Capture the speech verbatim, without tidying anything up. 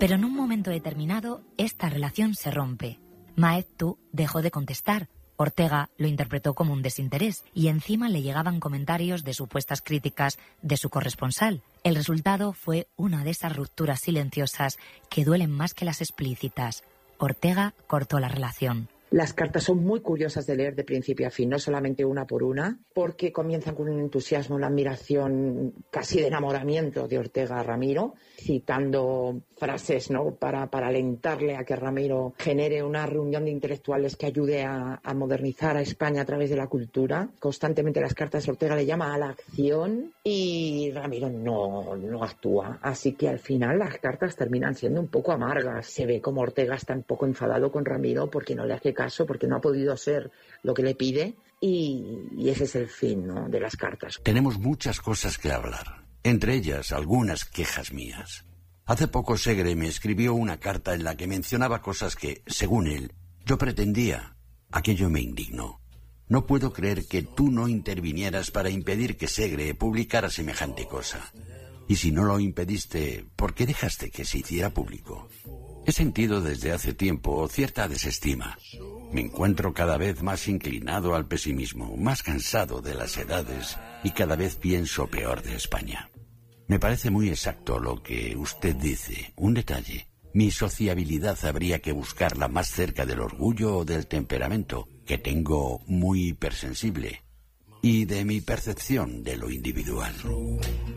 Pero en un momento determinado, esta relación se rompe. Maeztu dejó de contestar. Ortega lo interpretó como un desinterés y encima le llegaban comentarios de supuestas críticas de su corresponsal. El resultado fue una de esas rupturas silenciosas que duelen más que las explícitas. Ortega cortó la relación. Las cartas son muy curiosas de leer de principio a fin, no solamente una por una, porque comienzan con un entusiasmo, una admiración casi de enamoramiento de Ortega a Ramiro, citando frases, ¿no?, para, para alentarle a que Ramiro genere una reunión de intelectuales que ayude a, a modernizar a España a través de la cultura. Constantemente las cartas de Ortega le llaman a la acción y Ramiro no, no actúa. Así que al final las cartas terminan siendo un poco amargas. Se ve como Ortega está un poco enfadado con Ramiro porque no le hace caso, porque no ha podido hacer lo que le pide y, y ese es el fin, ¿no?, de las cartas. Tenemos muchas cosas que hablar, entre ellas algunas quejas mías. Hace poco Segre me escribió una carta en la que mencionaba cosas que, según él, yo pretendía. Aquello me indignó. No puedo creer que tú no intervinieras para impedir que Segre publicara semejante cosa. Y si no lo impediste, ¿por qué dejaste que se hiciera público? He sentido desde hace tiempo cierta desestima. Me encuentro cada vez más inclinado al pesimismo, más cansado de las edades y cada vez pienso peor de España. Me parece muy exacto lo que usted dice. Un detalle. Mi sociabilidad habría que buscarla más cerca del orgullo o del temperamento, que tengo muy hipersensible, y de mi percepción de lo individual.